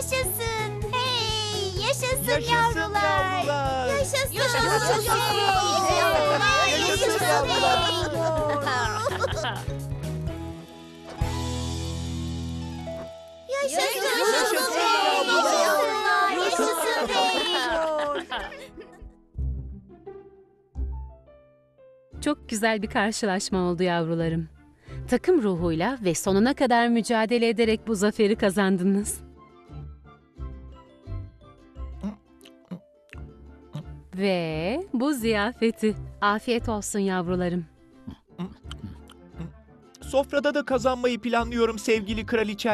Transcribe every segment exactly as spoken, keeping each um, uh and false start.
Yaşasın. Hey, yaşasın, Yaşasın yavrular. yavrular. Yaşasın. Yaşasın. Yaşasın. Hey, Yaşasın yavrular. Yaşasın. Yaşasın yavrular. Yaşasın. Hey. Çok güzel bir karşılaşma oldu yavrularım. Takım ruhuyla ve sonuna kadar mücadele ederek bu zaferi kazandınız. Ve bu ziyafeti. Afiyet olsun yavrularım. Sofrada da kazanmayı planlıyorum sevgili kraliçem.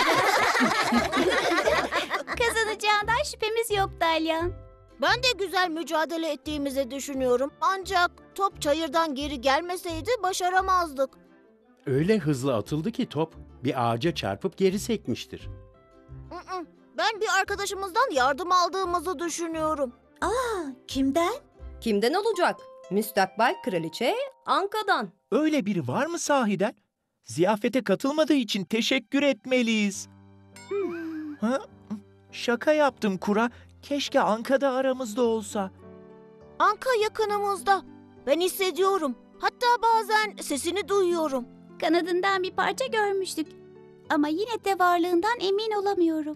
Kazanacağından şüphemiz yok Dalyan. Ben de güzel mücadele ettiğimizi düşünüyorum. Ancak top çayırdan geri gelmeseydi başaramazdık. Öyle hızlı atıldı ki top bir ağaca çarpıp geri sekmiştir. Mm-mm. Ben bir arkadaşımızdan yardım aldığımızı düşünüyorum. Kimden? Kimden olacak? Müstakbel kraliçe Anka'dan. Öyle biri var mı sahiden? Ziyafete katılmadığı için teşekkür etmeliyiz. Ha? Şaka yaptım Kura. Keşke Anka'da aramızda olsa. Anka yakınımızda. Ben hissediyorum. Hatta bazen sesini duyuyorum. Kanadından bir parça görmüştük. Ama yine de varlığından emin olamıyorum.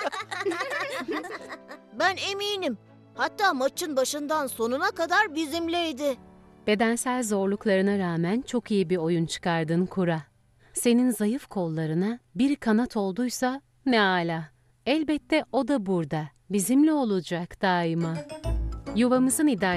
Ben eminim. Hatta maçın başından sonuna kadar bizimleydi. Bedensel zorluklarına rağmen çok iyi bir oyun çıkardın Kura. Senin zayıf kollarına bir kanat olduysa ne âlâ. Elbette o da burada. Bizimle olacak daima. Yuvamızın ideal